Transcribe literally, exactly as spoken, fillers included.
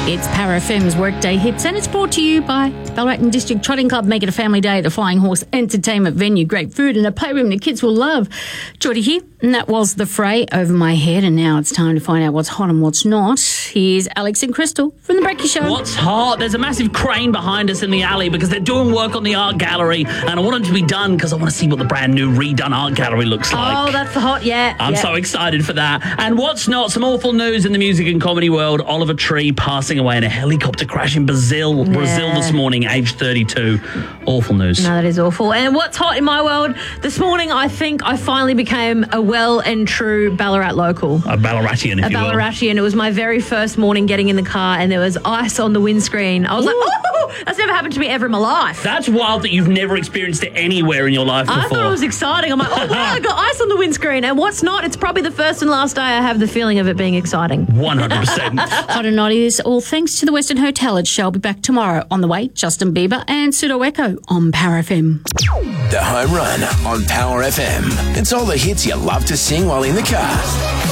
It's Power F M's Workday Hits, and it's brought to you by Ballarat District Trotting Club. Make it a family day at the Flying Horse Entertainment Venue. Great food and a playroom the kids will love. Geordie here, and that was The Fray over my head, and now it's time to find out what's hot and what's not. Here's Alex and Crystal from The Breaky Show. What's hot? There's a massive crane behind us in the alley because they're doing work on the art gallery, and I want it to be done because I want to see what the brand new redone art gallery looks like. Oh, that's the hot, yeah. I'm yeah. so excited for that. And what's not? Some awful news in the music and comedy world. Oliver Tree passing away in a helicopter crash in Brazil, Yeah. Brazil this morning, aged thirty-two. Awful news. No, that is awful. And what's hot in my world? This morning, I think I finally became a well and true Ballarat local. A Ballaratian, if A you will. Ballaratian. It was my very first morning getting in the car and there was ice on the windscreen. I was like, oh, that's never happened to me ever in my life. That's wild that you've never experienced it anywhere in your life before. I thought it was exciting. I'm like, oh, wow, I got ice on the windscreen. And what's not? It's probably the first and last day I have the feeling of it being exciting. one hundred percent. Hot and naughty is all thanks to the Western Hotel at Shell. Be back tomorrow. On the way, Justin Bieber and Pseudo Echo on Power F M. The Home Run on Power F M. It's all the hits you love to sing while in the car.